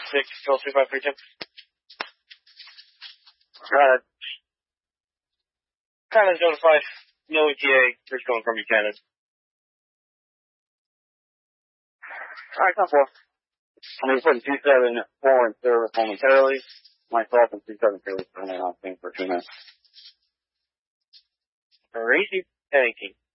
Control 2532. Cannon's notified. No ETA. Just going from Buchanan. Alright, come for. I'm going to put 274 in service momentarily. Myself and 273 remain on scene for 2 minutes. Crazy. Thank you.